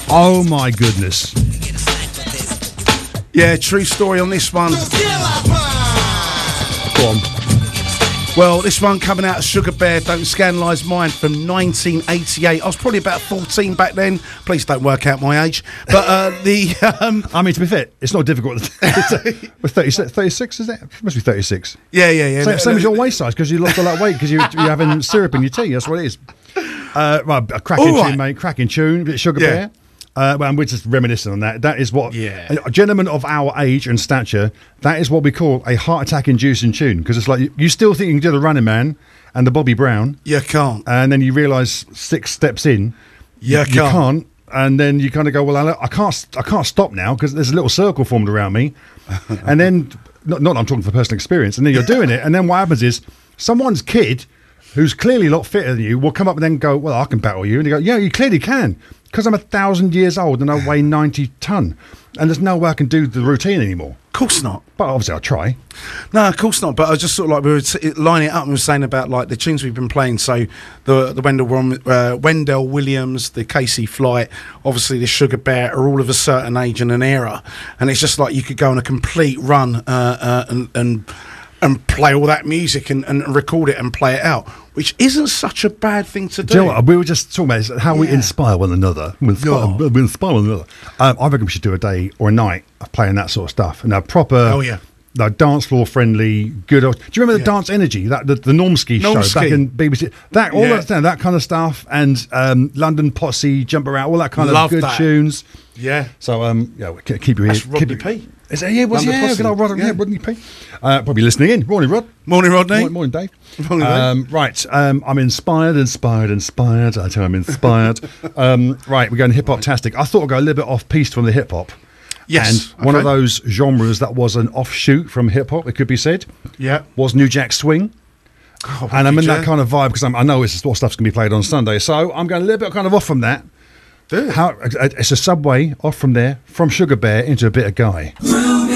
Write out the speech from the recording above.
Oh my goodness. Yeah, true story on this one. Go on. Well, this one coming out of Sugar Bear, Don't Scandalise Mine, from 1988. I was probably about 14 back then. Please don't work out my age. But I mean, to be fair, it's not difficult. 36, is it? It must be 36. Yeah. Same as your waist size, because you lost all that weight because you're having syrup in your tea. That's what it is. Well, a cracking tune, mate. Cracking tune. Bit of Sugar Bear. Well, we're just reminiscing on that. That is what a gentleman of our age and stature, that is what we call a heart attack inducing tune. Because it's like you still think you can do the Running Man and the Bobby Brown. You can't. And then you realise 6 steps in, you can't. And then you kind of go, well, I can't stop now because there's a little circle formed around me. And then, not I'm talking for personal experience, and then you're doing it. And then what happens is someone's kid, who's clearly a lot fitter than you, will come up and then go, well, I can battle you. And you go, yeah, you clearly can. Because I'm 1,000 years old and I weigh 90 tonne. And there's no way I can do the routine anymore. Of course not. But obviously I'll try. No, of course not. But I just sort of like we were lining it up and we were saying about like the tunes we've been playing. So the Wendell Williams, the Casey Flight, obviously the Sugar Bear are all of a certain age and an era. And it's just like you could go on a complete run and play all that music and record it and play it out, which isn't such a bad thing to do. Do you know what? We were just talking about how we inspire one another. We inspire one another. I reckon we should do a day or a night of playing that sort of stuff. And a proper, dance floor friendly, good. Do you remember the Dance Energy, the Normski show back in BBC? That that kind of stuff, and London Posse, Jump Around, all that kind of good tunes. Yeah. So keep your ears. Rodney P. Is it? Yeah, good old Rodney P. Probably listening in. Morning, Rod. Morning, Rodney. Morning, Dave. Morning, Dave. Right, I'm inspired. I tell you I'm inspired. Right, we're going hip-hop-tastic. I thought I'd go a little bit off-piste from the hip-hop. Yes. And one of those genres that was an offshoot from hip-hop, it could be said, was New Jack Swing. Oh, and I'm in that kind of vibe because I know it's what stuff's going to be played on Sunday. So I'm going a little bit kind of off from that. It's a subway off from there, from Sugar Bear into a bit of Guy.